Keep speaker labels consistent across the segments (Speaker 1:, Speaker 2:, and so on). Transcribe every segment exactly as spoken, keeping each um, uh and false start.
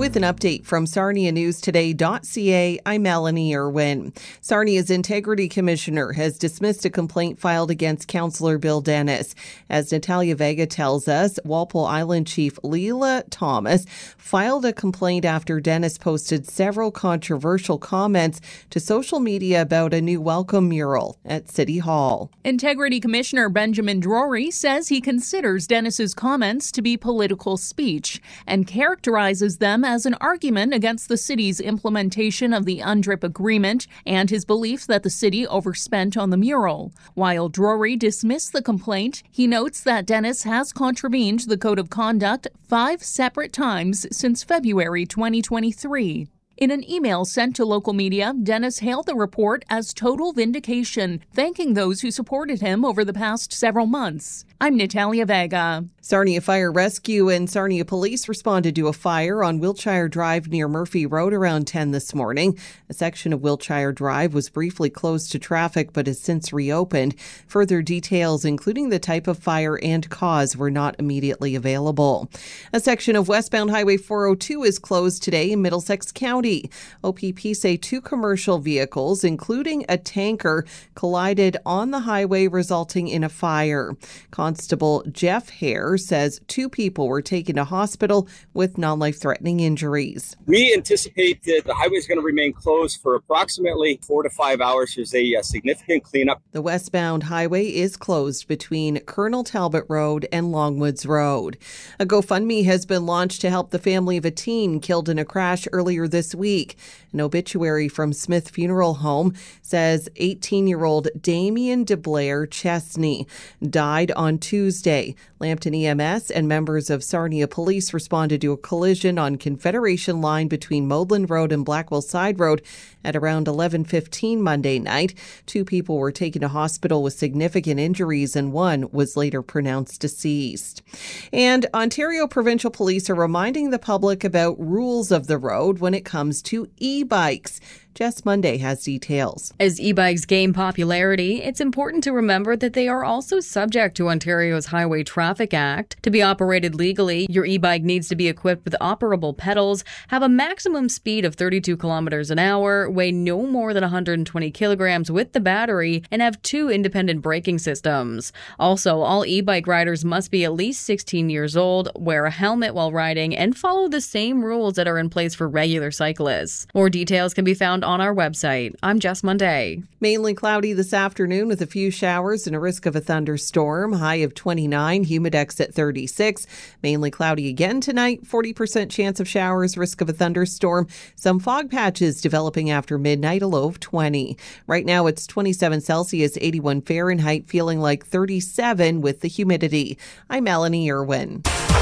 Speaker 1: With an update from Sarnia News Today dot C A, I'm Melanie Irwin. Sarnia's Integrity Commissioner has dismissed a complaint filed against Councillor Bill Dennis. As Natalia Vega tells us, Walpole Island Chief Leila Thomas filed a complaint after Dennis posted several controversial comments to social media about a new welcome mural at City Hall.
Speaker 2: Integrity Commissioner Benjamin Drury says he considers Dennis's comments to be political speech and characterizes them as an argument against the city's implementation of the UNDRIP agreement and his belief that the city overspent on the mural. While Drury dismissed the complaint, he notes that Dennis has contravened the Code of Conduct five separate times since February twenty twenty-three. In an email sent to local media, Dennis hailed the report as total vindication, thanking those who supported him over the past several months. I'm Natalia Vega.
Speaker 1: Sarnia Fire Rescue and Sarnia Police responded to a fire on Wiltshire Drive near Murphy Road around ten this morning. A section of Wiltshire Drive was briefly closed to traffic but has since reopened. Further details, including the type of fire and cause, were not immediately available. A section of westbound Highway four oh two is closed today in Middlesex County. O P P say two commercial vehicles, including a tanker, collided on the highway, resulting in a fire. Constable Jeff Hare says two people were taken to hospital with non-life-threatening injuries.
Speaker 3: We anticipate that the highway is going to remain closed for approximately four to five hours. There's a, a significant cleanup.
Speaker 1: The westbound highway is closed between Colonel Talbot Road and Longwoods Road. A GoFundMe has been launched to help the family of a teen killed in a crash earlier this week. An obituary from Smith Funeral Home says eighteen-year-old Damien DeBlair Chesney died on Tuesday. Lambton E M S and members of Sarnia Police responded to a collision on Confederation Line between Modeland Road and Blackwell Side Road at around eleven fifteen Monday night. Two people were taken to hospital with significant injuries and one was later pronounced deceased. And Ontario Provincial Police are reminding the public about rules of the road when it comes to e-bikes. Jess Monday has details.
Speaker 4: As e-bikes gain popularity, it's important to remember that they are also subject to Ontario's Highway Traffic Act. To be operated legally, your e-bike needs to be equipped with operable pedals, have a maximum speed of thirty-two kilometers an hour, weigh no more than one hundred twenty kilograms with the battery, and have two independent braking systems. Also, all e-bike riders must be at least sixteen years old, wear a helmet while riding, and follow the same rules that are in place for regular cyclists. More details can be found on our website. I'm Jess Monday.
Speaker 1: Mainly cloudy this afternoon with a few showers and a risk of a thunderstorm. High of twenty-nine, humidex at thirty-six. Mainly cloudy again tonight. forty percent chance of showers, risk of a thunderstorm. Some fog patches developing after midnight, a low of twenty. Right now it's twenty-seven Celsius, eighty-one Fahrenheit, feeling like thirty-seven with the humidity. I'm Melanie Irwin.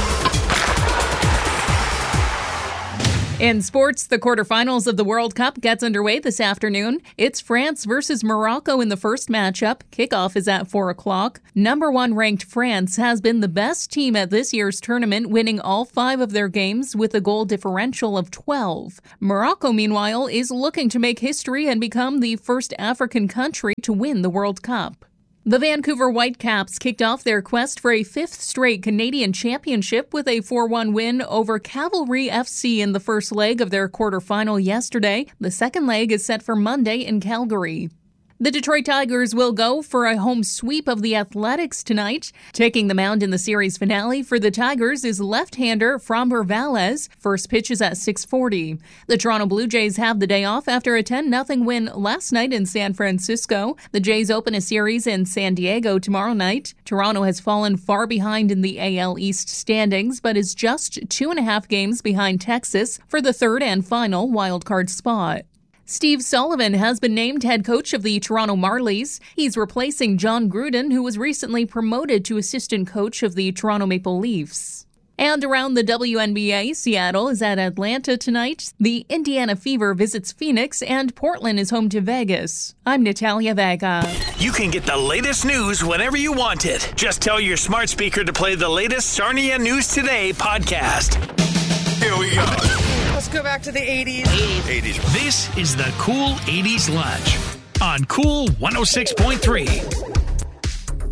Speaker 2: In sports, the quarterfinals of the World Cup gets underway this afternoon. It's France versus Morocco in the first matchup. Kickoff is at four o'clock. Number one ranked France has been the best team at this year's tournament, winning all five of their games with a goal differential of twelve. Morocco, meanwhile, is looking to make history and become the first African country to win the World Cup. The Vancouver Whitecaps kicked off their quest for a fifth straight Canadian championship with a four one win over Cavalry F C in the first leg of their quarterfinal yesterday. The second leg is set for Monday in Calgary. The Detroit Tigers will go for a home sweep of the Athletics tonight. Taking the mound in the series finale for the Tigers is left-hander Framber Valdez. First pitch is at six forty. The Toronto Blue Jays have the day off after a ten nothing win last night in San Francisco. The Jays open a series in San Diego tomorrow night. Toronto has fallen far behind in the A L East standings, but is just two and a half games behind Texas for the third and final wildcard spot. Steve Sullivan has been named head coach of the Toronto Marlies. He's replacing John Gruden, who was recently promoted to assistant coach of the Toronto Maple Leafs. And around the W N B A, Seattle is at Atlanta tonight. The Indiana Fever visits Phoenix, and Portland is home to Vegas. I'm Natalia Vega.
Speaker 5: You can get the latest news whenever you want it. Just tell your smart speaker to play the latest Sarnia News Today podcast.
Speaker 6: Here we go.
Speaker 7: Let's go back to the eighties.
Speaker 6: eighties.
Speaker 5: This is the Cool eighties Lunch on Cool one oh six point three.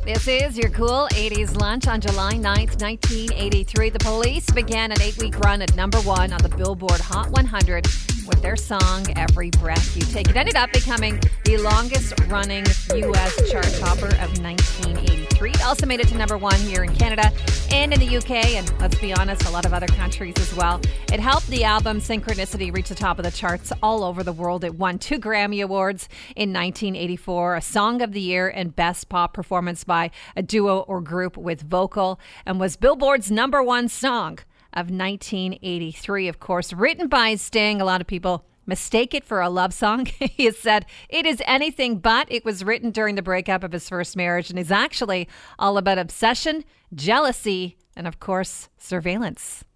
Speaker 6: This is your cool eighties lunch on July ninth, nineteen eighty-three. The Police began an eight-week run at number one on the Billboard Hot one hundred with their song, Every Breath You Take. It ended up becoming the longest-running U S chart topper of nineteen eighty-three. It also made it to number one here in Canada and in the U K, and let's be honest, a lot of other countries as well. It helped the album Synchronicity reach the top of the charts all over the world. It won two Grammy Awards in nineteen eighty-four, a Song of the Year and Best Pop Performance by a duo or group with vocal, and was Billboard's number one song of nineteen eighty-three, of course, written by Sting. A lot of people mistake it for a love song. He has said it is anything but. It was written during the breakup of his first marriage and is actually all about obsession, jealousy, and of course, surveillance.